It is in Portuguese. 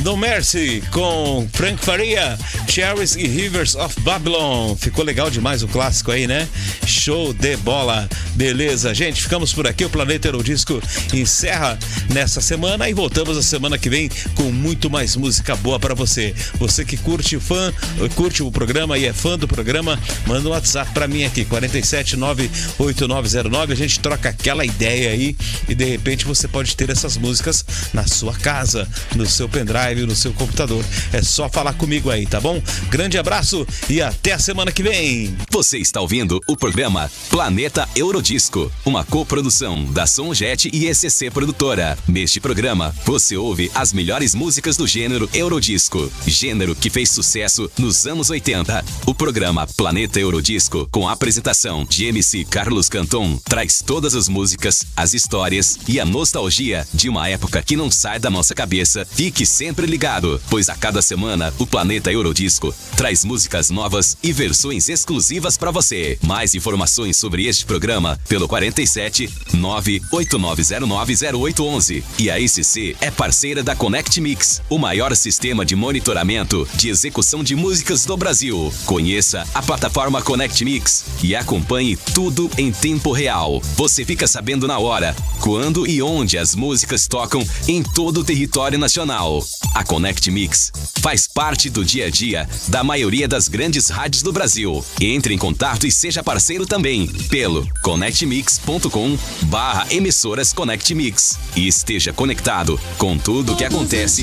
No Mercy com Frank Faria, Cherries e Rivers of Babylon. Ficou legal demais o clássico aí, né? Show de bola. Beleza, gente, ficamos por aqui. O Planeta Eurodisco encerra nessa semana e voltamos a semana que vem com muito mais música boa para você. Você que curte o programa e é fã do programa, manda um WhatsApp para mim aqui, 4798909. A gente troca aquela ideia aí e de repente você pode ter essas músicas na sua casa, no seu pendrive, no seu computador. É só falar comigo aí, tá bom? Grande abraço e até a semana que vem. Você está ouvindo o programa Planeta Eurodisco, uma coprodução da Sonjet e ECC Produtora. Neste programa, você ouve as melhores músicas do gênero Eurodisco, gênero que fez sucesso nos anos 80. O programa Planeta Eurodisco, com a apresentação de MC Carlos Canton, traz todas as músicas, as histórias e a nostalgia de uma época que não sai da nossa cabeça. Fique sempre ligado, pois a cada semana o Planeta Eurodisco traz músicas novas e versões exclusivas para você. Mais informações sobre este programa pelo 47 989090811. E a ECC é parceira da Connect Mix, o maior sistema de monitoramento de execução de músicas do Brasil. Conheça a plataforma Connect Mix e acompanhe tudo em tempo real. Você fica sabendo na hora, quando e onde as músicas tocam em todo o território nacional. A Connect Mix faz parte do dia a dia da maioria das grandes rádios do Brasil. Entre em contato e seja parceiro também pelo connectmix.com/emissoras Connect Mix e esteja conectado com tudo o que acontece